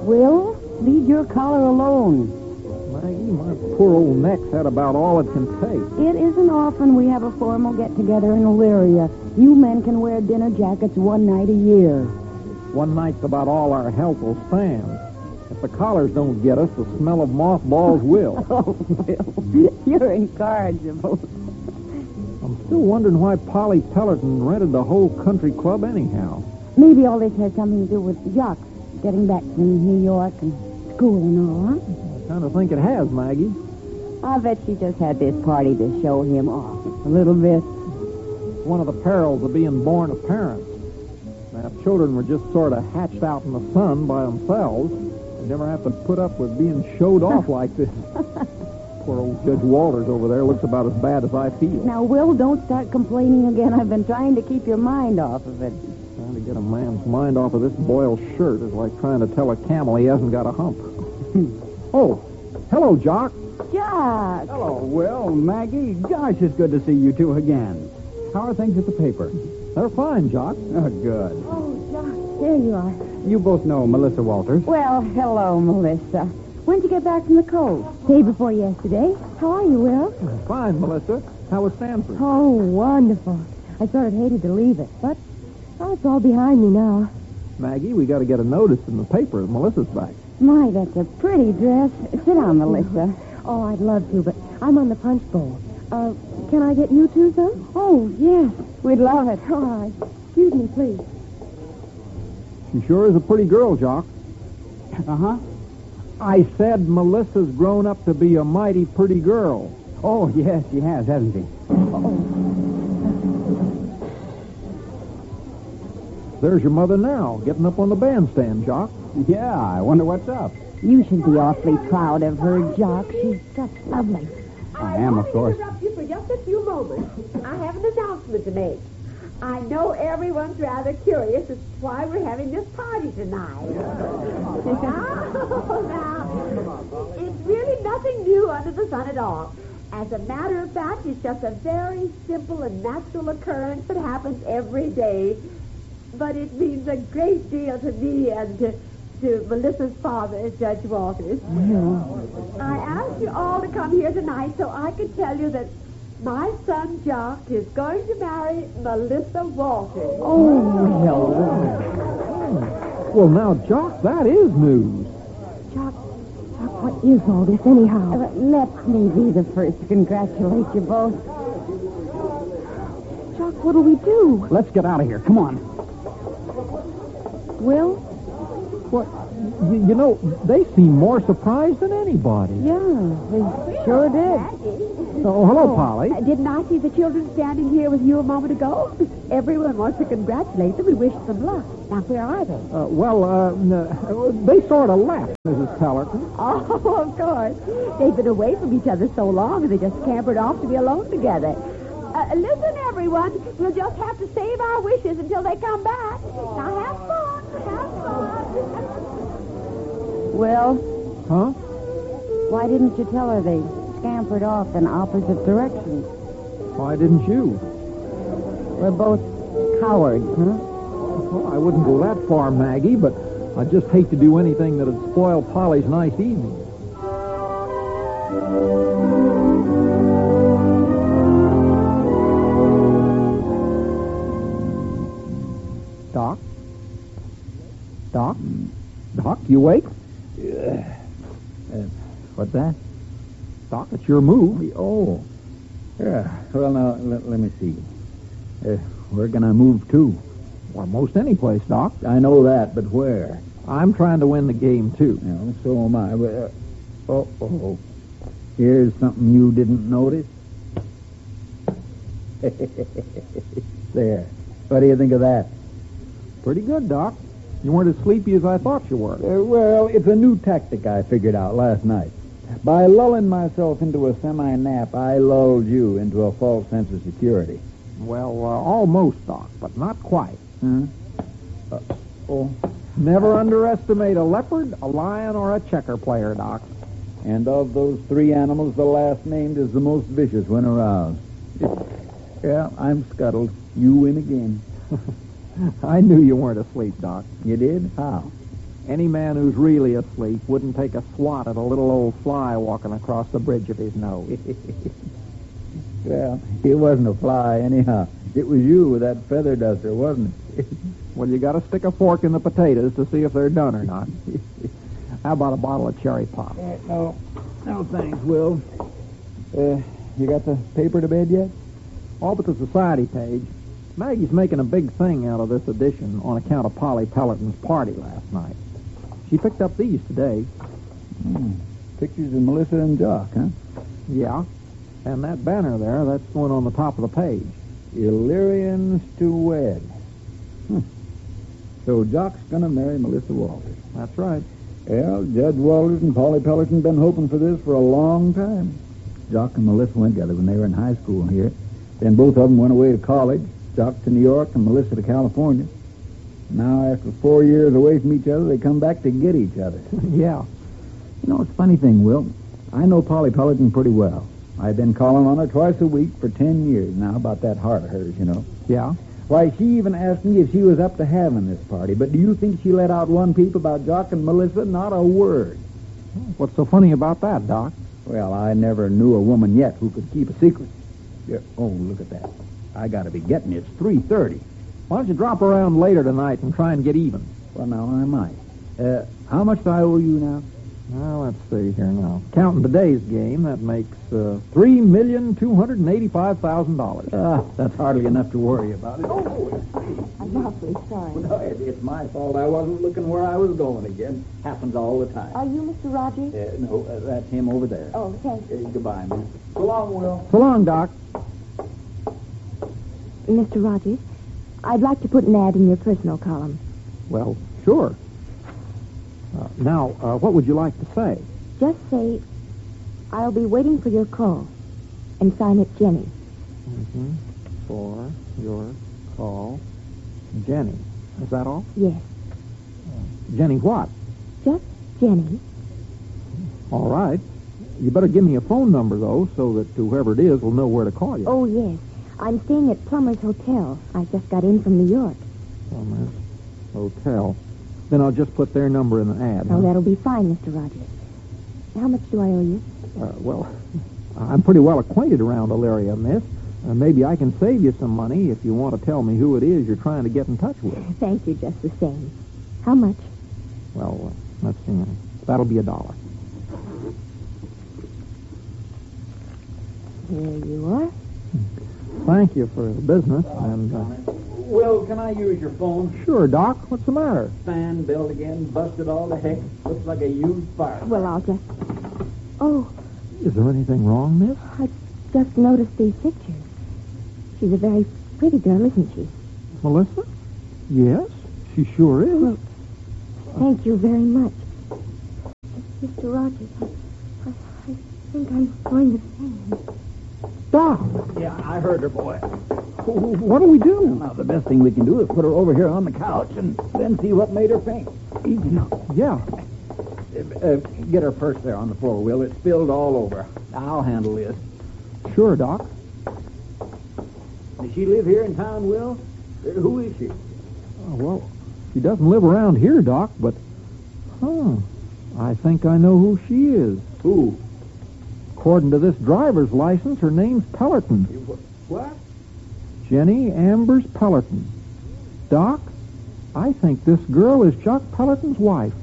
Will, leave your collar alone. Maggie, my poor old neck's had about all it can take. It isn't often we have a formal get-together in Illyria. You men can wear dinner jackets one night a year. One night's about all our health will stand. If the collars don't get us, the smell of mothballs will. Oh, Will, you're incorrigible. I'm still wondering why Polly Pellerton rented the whole country club anyhow. Maybe all this has something to do with Jock's getting back from New York and school and all, huh? I kind of think it has, Maggie. I bet she just had this party to show him off a little bit. One of the perils of being born of parents. Now, if children were just sort of hatched out in the sun by themselves, they'd never have to put up with being showed off like this. Poor old Judge Walters over there looks about as bad as I feel. Now, Will, don't start complaining again. I've been trying to keep your mind off of it. Trying to get a man's mind off of this boiled shirt is like trying to tell a camel he hasn't got a hump. Oh, hello, Jock. Jock! Hello, Will, Maggie. Gosh, it's good to see you two again. How are things at the paper? They're fine, Jock. Oh, good. Oh, Jock, there you are. You both know Melissa Walters. Well, hello, Melissa. When'd you get back from the coast? Day before yesterday. How are you, Will? Fine, Melissa. How was Stanford? Oh, wonderful. I sort of hated to leave it, but it's all behind me now. Maggie, we got to get a notice in the paper that Melissa's back. My, that's a pretty dress. Sit down, Melissa. Oh, I'd love to, but I'm on the punch bowl. Can I get you two some? Oh, yes. We'd love it. All right. Excuse me, please. She sure is a pretty girl, Jock. Uh-huh. I said Melissa's grown up to be a mighty pretty girl. Oh, yes, she has, hasn't she? There's your mother now, getting up on the bandstand, Jock. Yeah, I wonder what's up. You should be awfully proud of her, Jock. She's just lovely. I am, of course. I want to interrupt you for just a few moments. I have an announcement to make. I know everyone's rather curious as to why we're having this party tonight. Now, it's really nothing new under the sun at all. As a matter of fact, it's just a very simple and natural occurrence that happens every day. But it means a great deal to me and to Melissa's father, Judge Walters. I asked you all to come here tonight so I could tell you that my son, Jock, is going to marry Melissa Walters. Well, now, Jock, that is news. Jock, what is all this anyhow? Let me be the first to congratulate you both. Jock, what'll we do? Let's get out of here. Come on. Will? What? You know, they seem more surprised than anybody. Yeah, they sure did. Oh, hello, Polly. Didn't I see the children standing here with you a moment ago? Everyone wants to congratulate them and wish them luck. Now, where are they? They sort of left, Mrs. Pellerton. Oh, of course. They've been away from each other so long, and they just scampered off to be alone together. Listen, everyone. We'll just have to save our wishes until they come back. Now, have fun. Have fun. Will, Huh? why didn't you tell her they scampered off in opposite directions? Why didn't you? We're both cowards, huh? Well, I wouldn't go that far, Maggie, but I'd just hate to do anything that'd spoil Polly's nice evening. Doc? Doc? Doc, you awake? What's that? Doc, it's your move. Oh. Yeah. Well, now, let me see. Where can I move to? Well, most any place, Doc. I know that, but where? I'm trying to win the game, too. Well, so am I. Here's something you didn't notice. There. What do you think of that? Pretty good, Doc. You weren't as sleepy as I thought you were. Well, it's a new tactic I figured out last night. By lulling myself into a semi-nap, I lulled you into a false sense of security. Well, almost, Doc, but not quite. Huh? Never underestimate a leopard, a lion, or a checker player, Doc. And of those three animals, the last named is the most vicious when aroused. Yeah, I'm scuttled. You win again. I knew you weren't asleep, Doc. You did? How? Any man who's really asleep wouldn't take a swat at a little old fly walking across the bridge of his nose. Well, it wasn't a fly anyhow. It was you with that feather duster, wasn't it? Well, you got to stick a fork in the potatoes to see if they're done or not. How about a bottle of cherry pop? No, thanks, Will. You got the paper to bed yet? All but the society page. Maggie's making a big thing out of this edition on account of Polly Pelleton's party last night. She picked up these today. Pictures of Melissa and Jock, huh? Yeah. And that banner there, that's the one on the top of the page. Illyrians to wed. So Jock's gonna marry Melissa Walters. That's right. Well, Judge Walters and Polly Pelleton been hoping for this for a long time. Jock and Melissa went together when they were in high school here. Then both of them went away to college. Jock to New York and Melissa to California. Now, after 4 years away from each other, they come back to get each other. Yeah. You know, it's a funny thing, Will. I know Polly Pelleton pretty well. I've been calling on her twice a week for 10 years now about that heart of hers, you know. Yeah? Why, she even asked me if she was up to having this party. But do you think she let out one peep about Jock and Melissa? Not a word. What's so funny about that, Doc? Well, I never knew a woman yet who could keep a secret. Yeah. Oh, look at that. I got to be getting it. It's 3:30. Why don't you drop around later tonight and try and get even? Well, now, I might. How much do I owe you now? Well, let's see here now. Counting today's game, that makes $3,285,000. That's hardly enough to worry about it. Oh, I'm awfully sorry. no, it's my fault. I wasn't looking where I was going again. Happens all the time. Are you Mr. Rogers? No, that's him over there. Oh, thank you. Goodbye, man. So long, Will. So long, Doc. Mr. Rogers, I'd like to put an ad in your personal column. Well, sure. Now, what would you like to say? Just say, I'll be waiting for your call, and sign it Jenny. For your call, Jenny. Is that all? Yes, Jenny what? just Jenny. All right. You better give me a phone number, though, so that whoever it is will know where to call you. Oh, yes. I'm staying at Plummer's Hotel. I just got in from New York. Plummer's Hotel. Then I'll just put their number in the ad. Oh, that'll be fine, Mr. Rogers. How much do I owe you? Well, I'm pretty well acquainted around Elyria, miss. Maybe I can save you some money if you want to tell me who it is you're trying to get in touch with. Thank you just the same. How much? Well, let's see. That'll be $1. Here you are. Thank you for the business, and... Will, can I use your phone? Sure, Doc. What's the matter? Fan built again, busted all the heck. Looks like a used fire. Well, I'll just... Oh, Is there anything wrong, miss? I just noticed these pictures. She's a very pretty girl, isn't she? Melissa? Yes, she sure is. Well, thank you very much. Mr. Rogers, I think I'm going to faint. Doc, Yeah, I heard her, boy. what do we do? Now, the best thing we can do is put her over here on the couch and then see what made her faint. Easy now. Yeah. Get her purse there on the floor, Will. It's spilled all over. I'll handle this. Sure, Doc. Does she live here in town, Will? Who is she? Well, she doesn't live around here, Doc, but... I think I know who she is. Who? According to this driver's license, her name's Pelleton. What? Jenny Ambers Pelleton. Doc, I think this girl is Jock Pelleton's wife.